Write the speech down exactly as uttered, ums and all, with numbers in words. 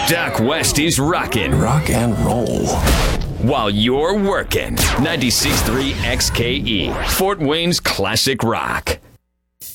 Doc West is rocking. Rock and roll. While you're working. ninety-six point three X K E, Fort Wayne's classic rock.